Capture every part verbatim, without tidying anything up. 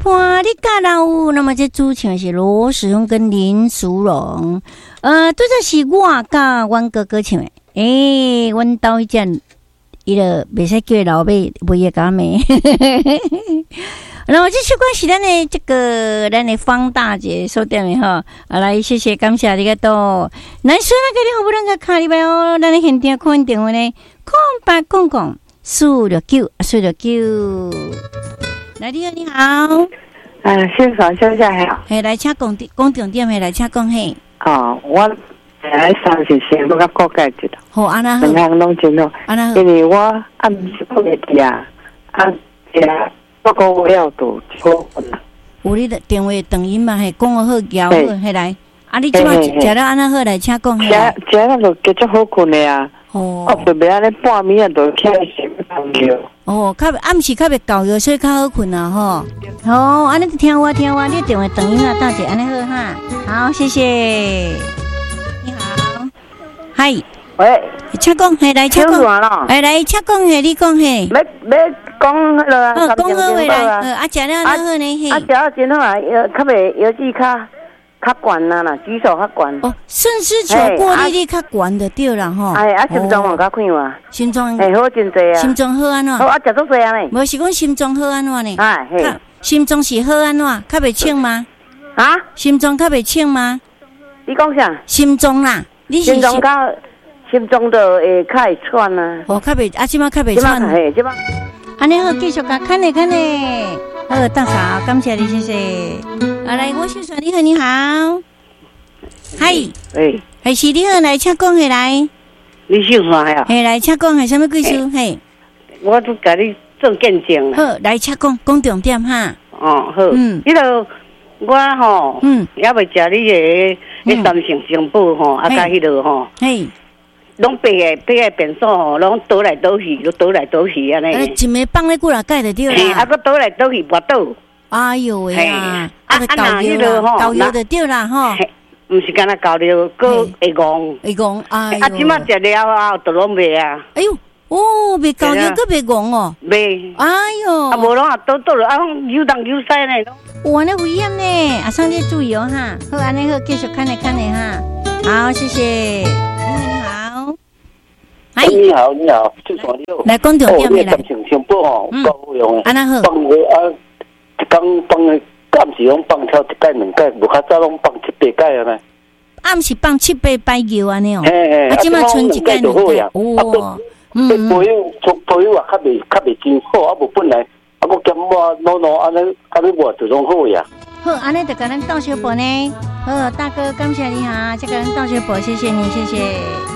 花的家老，那么这主唱是罗时丰跟林淑荣，呃，都是是我甲阮哥哥唱的。诶、欸，阮兜迄只伊个袂使叫老爸袂个甲妹。然后这首歌是咱的这个咱的方大姐收点的哈，啊来谢谢感谢你个多。男生那个你好不能个卡里边哦，咱的现场看电话呢，空八空空四六九四六九。来，你好，你好。 嗯，先生小姐好。 嘿，来请讲讲重点，嘿，来请讲嘿。 哦，我来三十先不甲过解一下。 好，安那好。 两项拢真好。 安那好。 因为我暗时不会吃，啊，吃不过我要都好困啦。 有你的电话等音嘛？嘿，讲好摇好，嘿来。啊，你即摆食了安那好，来请讲嘿。 食食了就继续好困的啊。 哦。 我特别安尼半暝啊，就起来睡不着。 哦，较暗时较袂够药，所以较好困啊吼。好，安尼听我听我，你电话等音啊，大姐安尼好哈。好，谢谢。你好，嗨， 喂， 请讲，嘿来请讲，哎来请讲嘿，你讲嘿。 要要讲迄落啊， 哦，讲好回来，呃，啊食了安好呢嘿。 啊食了真好啊，药较袂药剂较较悬啦啦，指数较悬。 哦，肾丝球过滤率较悬就对啦吼。 哎，啊心脏嘛较快嘛。心脏哎好真济啊。 心脏好安怎？ 好啊，食足济啊呢。 无是讲心脏好安怎呢？ 哎嘿。 心脏是好安怎？较袂呛吗？ 啊？ 心脏较袂呛吗？ 你讲啥？ 心脏啦，你是心脏较心脏就会较会喘啊。 哦，较袂啊，即马较袂喘。 嘿，即马。 安尼好，继续甲看咧看咧。好，大嫂，感谢你，谢谢。啊，来，我先生你好，你好。嗨， 哎， 还是你好，来请讲下来。 你姓啥呀？ 嘿，来请讲下什么故事？嘿， 我都甲你做见证。 好，来请讲，讲重点哈。 哦，好。嗯，迄个我吼，嗯，也未食你个迄三成精宝吼，啊，甲迄落吼，嘿，拢白个白个便所吼，拢倒来倒去，都倒来倒去安尼。 啊，一暝放咧几若盖就对啦。 啊，佫倒来倒去无倒。 哎呦喂啊！啊，高油啦，高油就对啦吼。 毋是干那搞了，搁会戆， 会戆，哎呦！ 啊，即马食了后，都拢袂啊。 哎呦，哦，袂搞了，搁袂戆哦。 袂。 哎呦！ 啊，无拢啊，倒倒了，啊，扭东扭西呢。 哇，那危险呢！啊，上帝注意哦哈。好，安尼好，继续看咧看咧哈。好，谢谢。你好， 哎，你好，你好，就说你好。 来，讲重点来。哦，你心不吼，够好用的。 安那好。 放个啊，一工放个。暗时拢放超一盖两盖，无较早拢放七八盖啊呢。 暗时放七八摆油安尼哦。 嘿嘿， 啊，即马剩一盖两盖。 哦，嗯。培养从培养啊，较袂较袂真好，啊无本来啊，佫减我弄弄安尼，安尼我就拢好呀。 好，安尼就甲咱倒小宝呢。好，大哥，感谢你哈，这个人倒小宝，谢谢你，谢谢。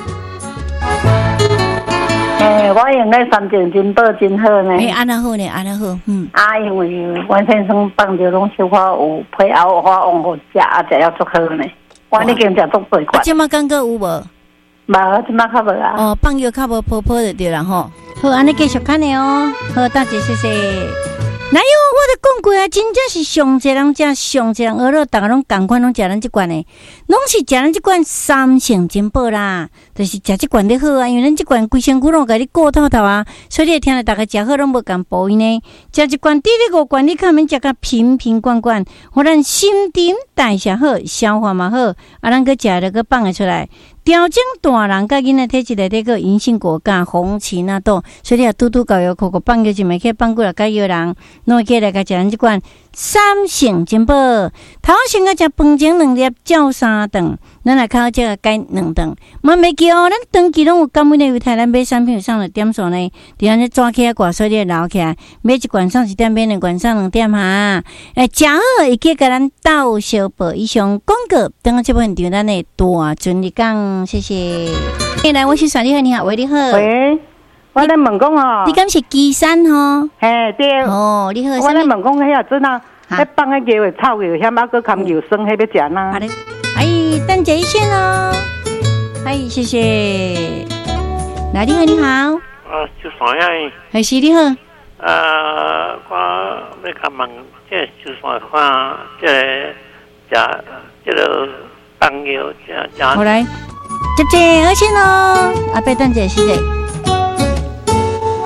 诶，我用咧三件真宝真好呢。 诶，安那好呢，安那好，嗯。 啊，因为阮先生放着拢小可有配熬花往好食，啊，食了足好呢。我已经食足八罐。 即马感觉有无？ 无，即马较无啊。 哦，放药较无泡泡就对啦吼。好，安尼继续看咧哦。好，大姐，谢谢。哪有？我都讲过啊，真正是上济人食，上济人学了，大家拢共款，拢食咱即罐的，拢是食咱即罐三成金宝啦，就是食即罐的好啊，因为咱即罐规身躯拢甲你顾透透啊，所以你会听到大家食好拢无共补伊呢。食一罐，第二五罐，你看免食甲瓶瓶罐罐，互咱新陈代谢好，消化嘛好，啊，咱个食了个放会出来。调整大人甲囡仔体质内底个银杏果干、红芪那都，所以你啊拄拄搞药口口放药就袂去放过来，甲药人，弄起来甲食咱即款三成金宝。头先个食饭前两粒，照三顿，咱来靠这个改两顿。嘛袂记哦，咱长期拢有感冒的，为台咱买产品有上了点数呢，伫安尼抓起来挂，所以你留起来，买一罐上一点，买两罐上两点哈。诶，食好会去甲咱倒小宝以上广告，等下这部分场咱的大顺利讲。谢谢。来，我是耍你好，你好，喂，你好。 喂，我来问讲哦， 你敢是基山吼？ 嘿，对。 哦，你好。 我来问讲，迄啊阵啊，迄放迄鸡尾草油，遐马个含油酸，迄要食呐。 好的。哎，等一下哦。哎，谢谢。来，你好，你好。 啊，就算呀。 还是你好。 呃，我要甲问，这就算看这食这个。 好来，接接而先咯，阿伯等者谢谢。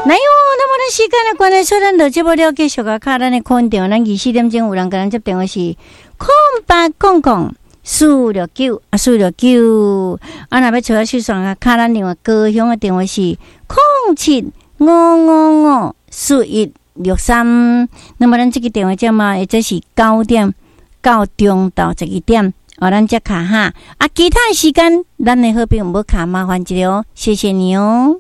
那哟，那么咱时间的关系，所以咱就节目了继续个卡咱的空电话，咱二四点钟有人跟咱接电话是空八空空四六九啊四六九，啊若要找小爽啊，卡咱另外高雄的电话是空七五五五四一六三。那么咱这个电话叫嘛，或者是九点到中到十一点。哦，咱再卡哈啊！其他的时间，咱的好朋友无卡，麻烦一下哦，谢谢你哦。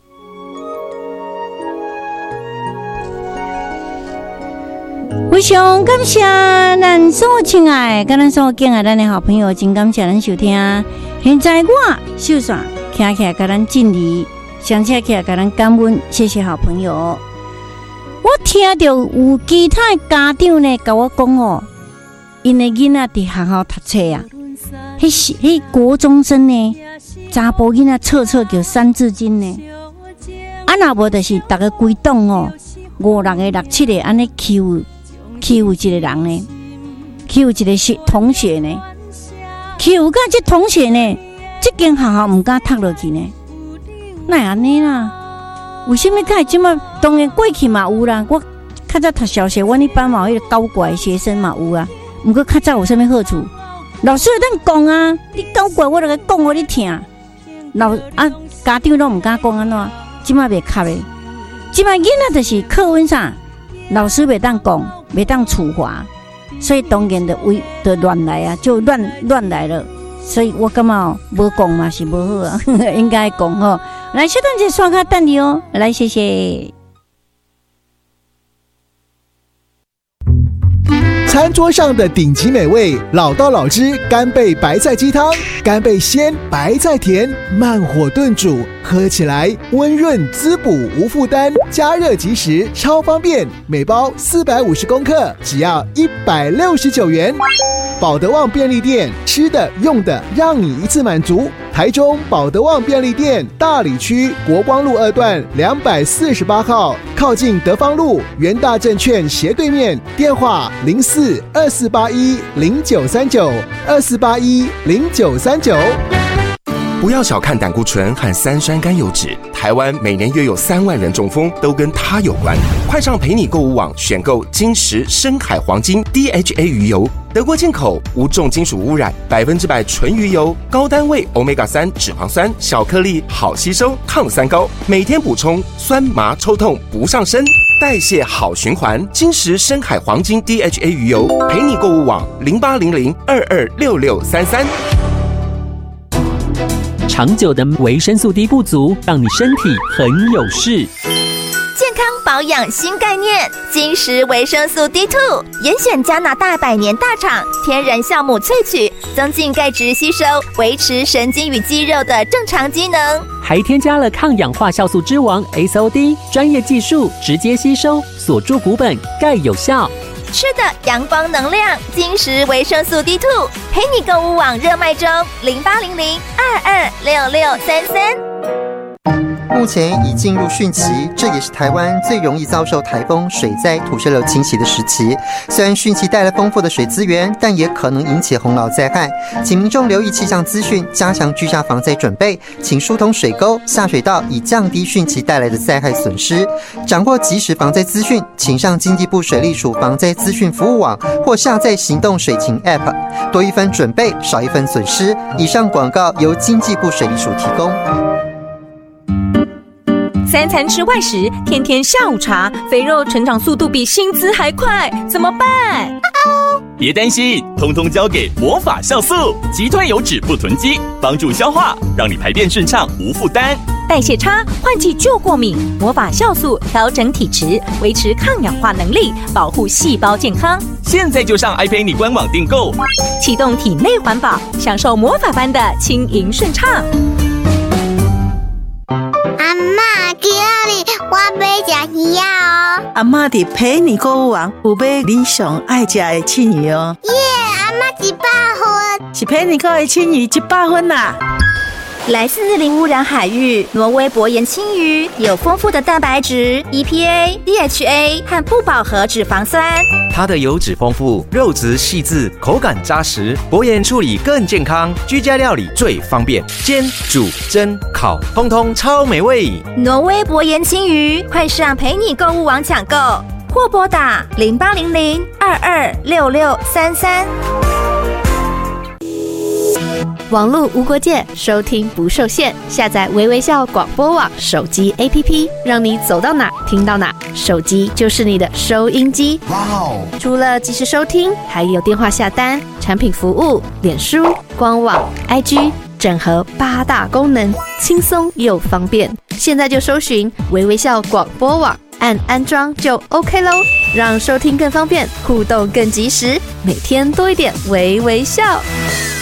非常感谢咱所有亲爱，跟咱所有敬爱咱的好朋友，真感谢咱收听。现在我秀爽徛起来，跟咱敬礼，想起来起来，跟咱感恩，谢谢好朋友。我听到有其他的家长呢，跟我讲哦，因的囡仔伫学校读册啊。迄是迄国中生呢，查甫囡仔册册叫三字经呢。啊，若无就是逐个规栋哦，五六个、六七个安尼欺负欺负一个人呢，欺负一个学同学呢，欺负甲这同学呢，这间学校唔敢读落去呢。那安尼啦？为什么会即么？当然过去嘛有啦，我较早读小学，阮迄班嘛有迄个高怪学生嘛有啊，毋过较早有啥物好处？老师会当讲啊，你搞怪我就甲讲互你听。老啊家长都毋敢讲安怎，即摆袂卡诶。即摆囡仔就是课文啥，老师袂当讲，袂当处罚，所以当然的为的乱来啊，就乱乱来了。所以我感觉无讲嘛是无好啊，应该讲吼。来，小等者刷卡等你哦，来谢谢。 餐桌上的顶级美味，老道老汁干贝白菜鸡汤，干贝鲜，白菜甜，慢火炖煮，喝起来温润滋补无负担，加热即食，超方便。每包四百五十公克，只要一百六十九元。保德旺便利店，吃的用的让你一次满足。台中保德旺便利店大里区国光路二段两百四十八号，靠近德芳路元大证券斜对面。电话零四二四八一零九三九二四八一零九三九。 不要小看胆固醇和三酸甘油酯，台湾每年约有三万人中风，都跟它有关。快上陪你购物网选购金石深海黄金 D H A 鱼油，德国进口，无重金属污染，百分之百纯鱼油，高单位 欧米伽三 脂肪酸，小颗粒，好吸收，抗三高，每天补充，酸麻抽痛不上身，代谢好循环。金石深海黄金 D H A 鱼油，陪你购物网零八零零二二六六三三。 长久的维生素 D 不足，让你身体很有事。 健康保养新概念，金石维生素 D 二 严选加拿大百年大厂天然酵母萃取，增进钙质吸收，维持神经与肌肉的正常机能， 还添加了抗氧化酵素之王 S O D， 专业技术直接吸收，锁住骨本，钙有效。 吃的阳光能量，金石维生素 D 二 陪你购物网热卖中，零八零零二二六六三三。 目前已进入汛期，这也是台湾最容易遭受台风、水灾、土石流侵袭的时期。虽然汛期带来丰富的水资源，但也可能引起洪涝灾害，请民众留意气象资讯，加强居家防灾准备，请疏通水沟、下水道，以降低汛期带来的灾害损失。掌握即时防灾资讯，请上经济部水利署防灾资讯服务网或下载行动水情 App， 多一分准备，少一分损失。以上广告由经济部水利署提供。 三餐吃外食，天天下午茶，肥肉成长速度比薪资还快，怎么办？ 别担心，通通交给魔法酵素，击退油脂不囤积，帮助消化，让你排便顺畅无负担。 代谢差、换季就过敏，魔法酵素调整体质，维持抗氧化能力，保护细胞健康。 现在就上 爱陪你官网订购， 启动体内环保，享受魔法般的轻盈顺畅。 阿嬷，今日我要吃鱼哦。 阿嬷伫陪你购物网有买你上爱吃的凊鱼哦。 耶，阿嬷一百分， 是陪你购的凊鱼一百分啦。 来自日零污染海域，挪威薄盐青鱼有丰富的蛋白质、E P A、D H A 和不饱和脂肪酸。 它的油脂丰富，肉质细致，口感扎实，薄盐处理更健康，居家料理最方便，煎、煮、蒸、烤，通通超美味。 挪威薄盐青鱼，快上陪你购物网抢购，或拨打零八零零二二六六三三。 网络无国界，收听不受限。下载微微笑广播网手机 A P P， 让你走到哪听到哪，手机就是你的收音机。哇哦！除了即时收听，还有电话下单、产品服务、脸书、官网、I G， 整合八大功能，轻松又方便。现在就搜寻微微笑广播网，按安装就 OK 咯，让收听更方便，互动更及时，每天多一点微微笑。